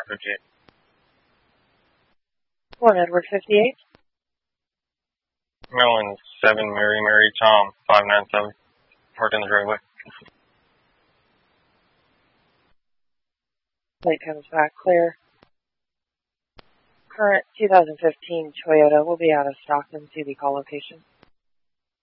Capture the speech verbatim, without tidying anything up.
fifty-eight. One Edward fifty-eight. Maryland seven Mary Mary Tom five nine seven. Parked in the driveway. Plate comes back clear. Current two thousand fifteen Toyota will be out of stock in C B call location.